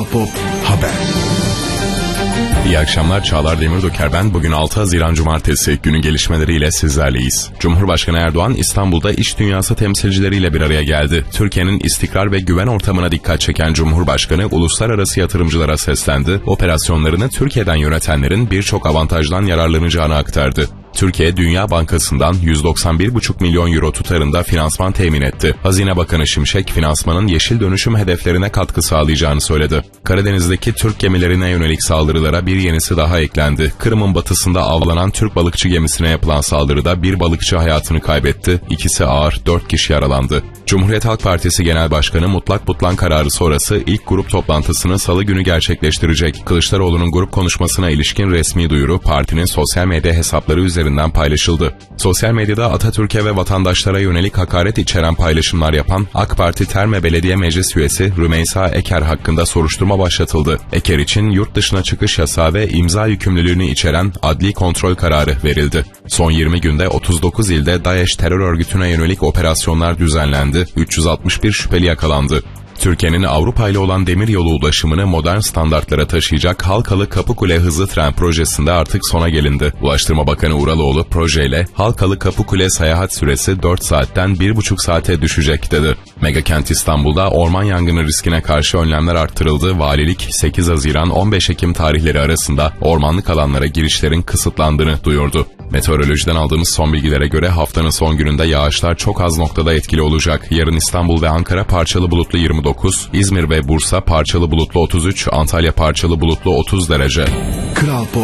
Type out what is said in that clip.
Kral Pop Haber. İyi akşamlar, Çağlar Demirdoker ben. Bugün 6 Haziran Cumartesi, günün gelişmeleriyle sizlerleyiz. Cumhurbaşkanı Erdoğan İstanbul'da iş dünyası temsilcileriyle bir araya geldi. Türkiye'nin istikrar ve güven ortamına dikkat çeken Cumhurbaşkanı uluslararası yatırımcılara seslendi. Operasyonlarını Türkiye'den yönetenlerin birçok avantajdan yararlanacağını aktardı. Türkiye, Dünya Bankası'ndan 191,5 milyon euro tutarında finansman temin etti. Hazine Bakanı Şimşek, finansmanın yeşil dönüşüm hedeflerine katkı sağlayacağını söyledi. Karadeniz'deki Türk gemilerine yönelik saldırılara bir yenisi daha eklendi. Kırım'ın batısında avlanan Türk balıkçı gemisine yapılan saldırıda bir balıkçı hayatını kaybetti, ikisi ağır, 4 kişi yaralandı. Cumhuriyet Halk Partisi Genel Başkanı Mutlak Butlan kararı sonrası ilk grup toplantısını Salı günü gerçekleştirecek. Kılıçdaroğlu'nun grup konuşmasına ilişkin resmi duyuru partinin sosyal medya hesapları üzerinden paylaşıldı. Sosyal medyada Atatürk'e ve vatandaşlara yönelik hakaret içeren paylaşımlar yapan AK Parti Terme Belediye Meclis Üyesi Rümeysa Eker hakkında soruşturma başlatıldı. Eker için yurt dışına çıkış yasağı ve imza yükümlülüğünü içeren adli kontrol kararı verildi. Son 20 günde 39 ilde DAEŞ terör örgütüne yönelik operasyonlar düzenlendi. 361 şüpheli yakalandı. Türkiye'nin Avrupa ile olan demiryolu ulaşımını modern standartlara taşıyacak Halkalı Kapıkule hızlı tren projesinde artık sona gelindi. Ulaştırma Bakanı Uraloğlu projeyle Halkalı Kapıkule seyahat süresi 4 saatten 1,5 saate düşecek dedi. Megakent İstanbul'da orman yangını riskine karşı önlemler arttırıldı. Valilik 8 Haziran 15 Ekim tarihleri arasında ormanlık alanlara girişlerin kısıtlandığını duyurdu. Meteorolojiden aldığımız son bilgilere göre haftanın son gününde yağışlar çok az noktada etkili olacak. Yarın İstanbul ve Ankara parçalı bulutlu 29, İzmir ve Bursa parçalı bulutlu 33, Antalya parçalı bulutlu 30 derece. Kral Pop